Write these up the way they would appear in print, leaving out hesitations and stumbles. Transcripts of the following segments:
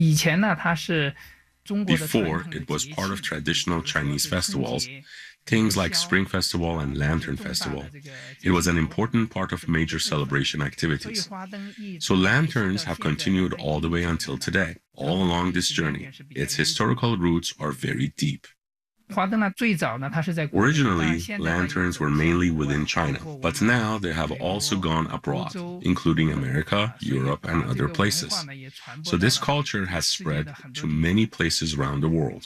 Before, it was part of traditional Chinese festivals, things like Spring Festival and Lantern Festival. It was an important part of major celebration activities. So lanterns have continued all the way until today, all along this journey. Its historical roots are very deep. Originally, lanterns were mainly within China, but now they have also gone abroad, including America, Europe, and other places. So this culture has spread to many places around the world.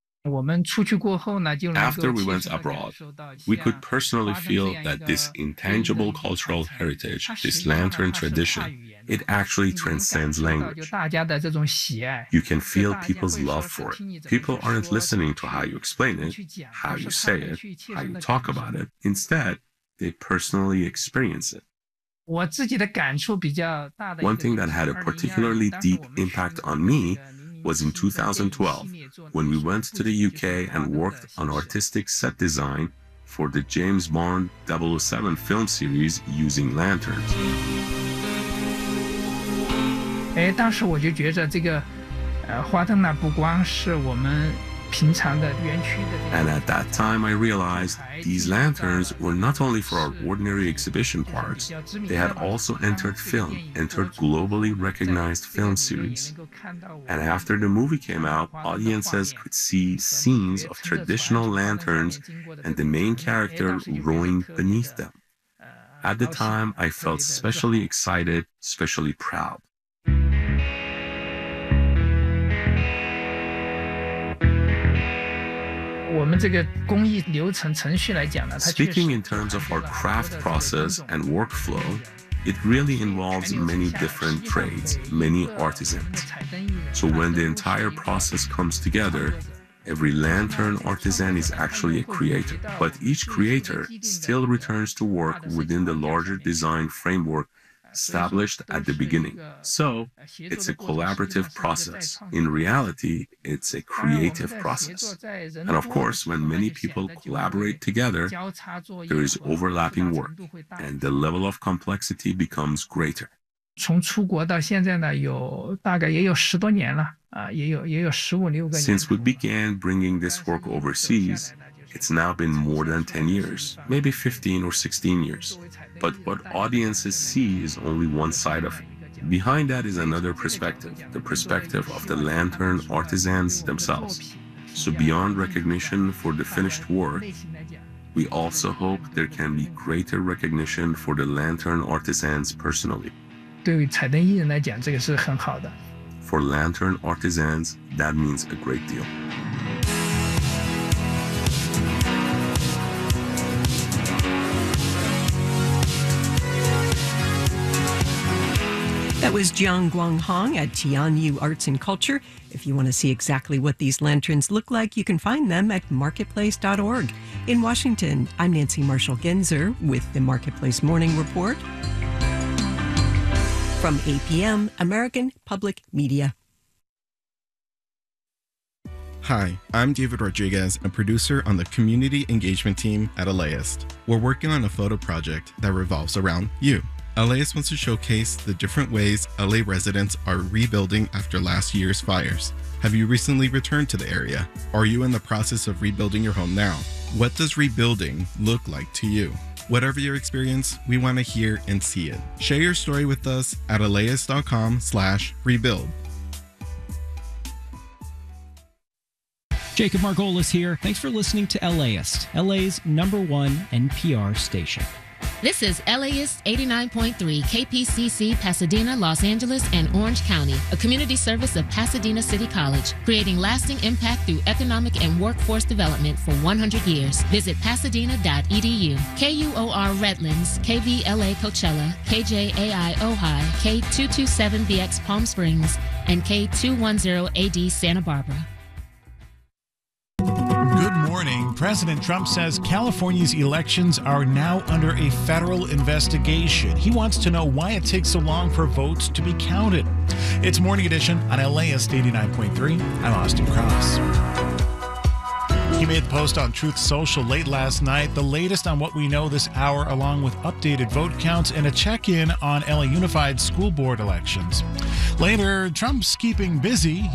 After we went abroad, we could personally feel that this intangible cultural heritage, this lantern tradition, it actually transcends language. You can feel people's love for it. People aren't listening to how you explain it, how you say it, how you talk about it. Instead, they personally experience it. One thing that had a particularly deep impact on me was in 2012, when we went to the UK and worked on artistic set design for the James Bond 007 film series using lanterns. 当时我就觉着这个花灯呢，不光是我们平常的园区的。And at that time, I realized these lanterns were not only for our ordinary exhibition parks, they had also entered globally recognized film series. And after the movie came out, audiences could see scenes of traditional lanterns and the main character rowing beneath them. At the time, I felt especially excited, especially proud. Speaking in terms of our craft process and workflow, it really involves many different trades, many artisans. So when the entire process comes together, every lantern artisan is actually a creator, but each creator still returns to work within the larger design framework established at the beginning. So it's a collaborative process. In reality, it's a creative process. And of course, when many people collaborate together, there is overlapping work, and the level of complexity becomes greater. 从出国到现在呢，大概也有10多年了，也有15、16个年。 Since we began bringing this work overseas, it's now been more than 10 years, maybe 15 or 16 years. But what audiences see is only one side of it. Behind that is another perspective, the perspective of the lantern artisans themselves. So beyond recognition for the finished work, we also hope there can be greater recognition for the lantern artisans personally. 对于彩灯艺人来讲，这个是很好的。 For lantern artisans, that means a great deal. That was Jiang Guanghong at Tianyu Arts and Culture. If you want to see exactly what these lanterns look like, you can find them at marketplace.org. In Washington, I'm Nancy Marshall-Genzer with the Marketplace Morning Report. From APM, American Public Media. Hi, I'm David Rodriguez, a producer on the community engagement team at LAist. We're working on a photo project that revolves around you. LAist wants to showcase the different ways LA residents are rebuilding after last year's fires. Have you recently returned to the area? Are you in the process of rebuilding your home now? What does rebuilding look like to you? Whatever your experience, we want to hear and see it. Share your story with us at LAist.com/rebuild. Jacob Margolis here. Thanks for listening to LAist, LA's #1 NPR station. This is LAist 89.3 KPCC, Pasadena, Los Angeles, and Orange County, a community service of Pasadena City College, creating lasting impact through economic and workforce development for 100 years. Visit pasadena.edu. KUOR Redlands, KVLA Coachella, KJAI Ojai, K227BX Palm Springs, and K210AD Santa Barbara. Good morning. President Trump says California's elections are now under a federal investigation. He wants to know why it takes so long for votes to be counted. It's Morning Edition on LAist 89.3. I'm Austin Cross. He made the post on Truth Social late last night, the latest on what we know this hour, along with updated vote counts and a check-in on LA Unified School Board elections. Later, Trump's keeping busy.